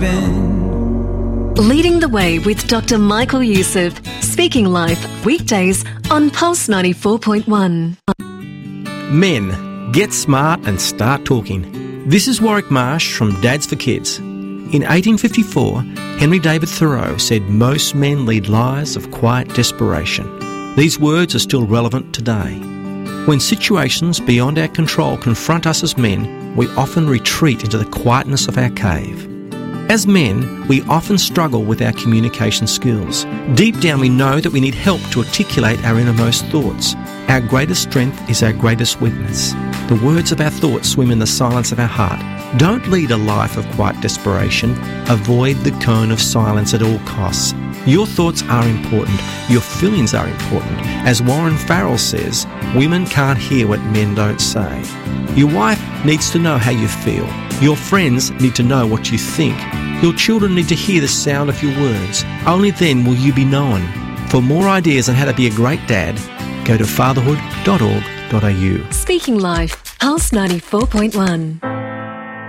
Leading the Way with Dr. Michael Youssef. Speaking Life, weekdays on Pulse 94.1. Men, get smart and start talking. This is Warwick Marsh from Dads for Kids. In 1854, Henry David Thoreau said most men lead lives of quiet desperation. These words are still relevant today. When situations beyond our control confront us as men, we often retreat into the quietness of our cave. As men, we often struggle with our communication skills. Deep down we know that we need help to articulate our innermost thoughts. Our greatest strength is our greatest weakness. The words of our thoughts swim in the silence of our heart. Don't lead a life of quiet desperation. Avoid the cone of silence at all costs. Your thoughts are important. Your feelings are important. As Warren Farrell says, women can't hear what men don't say. Your wife needs to know how you feel. Your friends need to know what you think. Your children need to hear the sound of your words. Only then will you be known. For more ideas on how to be a great dad, go to fatherhood.org.au. Speaking Life, Pulse 94.1.